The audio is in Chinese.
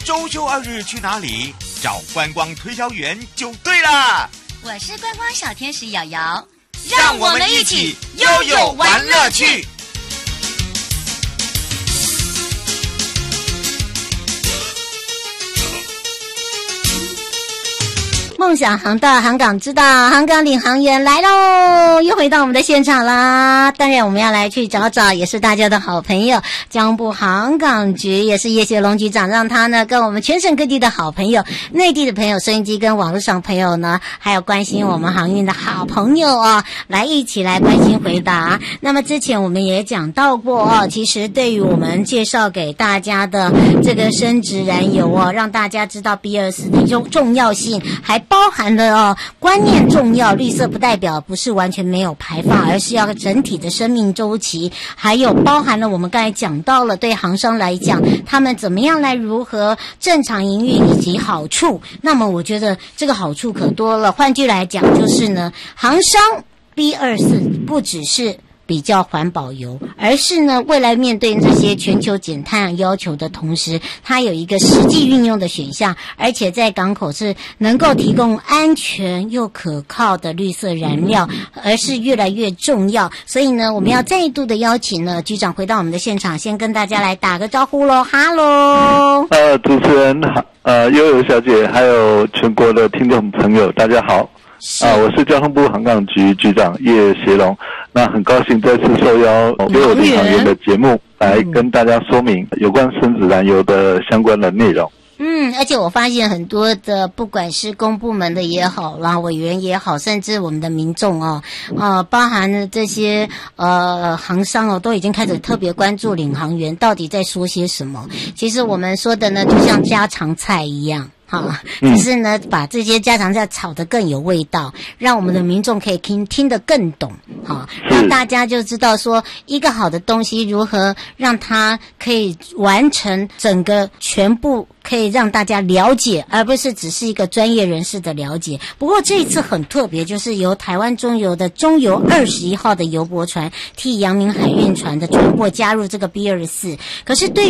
周休2日去哪里？找观光推销员就对了。 我是观光小天使瑶瑶， 让我们一起悠悠玩乐趣。 梦想航道，航港之道，航港领航员来喽！又回到我们的现场啦。当然我们要来去找找，也是大家的好朋友，交通部航港局，也是叶学龙局长，让他呢跟我们全省各地的好朋友，内地的朋友，收音机跟网络上朋友呢，还有关心我们航运的好朋友哦，来一起来关心回答。那么之前我们也讲到过哦，其实对于我们介绍给大家的这个生质燃油哦，让大家知道 B24 的重要性，还包含了观念重要，绿色不代表不是完全没有排放，而是要整体的生命周期，还有包含了我们刚才讲到了对航商来讲，他们怎么样来如何正常营运以及好处。那么我觉得这个好处可多了，换句来讲就是呢，航商 B24 不只是比较环保油，而是呢未来面对这些全球减碳要求的同时，它有一个实际运用的选项，而且在港口是能够提供安全又可靠的绿色燃料，而是越来越重要。所以呢，我们要再度的邀请呢局长回到我们的现场，先跟大家来打个招呼咯。哈喽， 主持人悠悠小姐，还有全国的听众朋友，大家好。我是交通部航港局局长叶协龙，那很高兴再次受邀给我领航员的节目来跟大家说明有关生质燃油的相关的内容。 而且我发现很多的不管是公部门的也好啦，委员也好，甚至我们的民众包含了这些航商都已经开始特别关注领航员到底在说些什么。其实我们说的呢，就像家常菜一样。只是呢，把这些家常菜炒得更有味道，让我们的民众可以听得更懂，让大家就知道说一个好的东西如何让它可以完成整个全部，可以让大家了解，而不是只是一个专业人士的了解。不过这一次很特别，就是由台湾中油的中油21号的油驳船替阳明海运船的船舶加入这个 B24， 可是对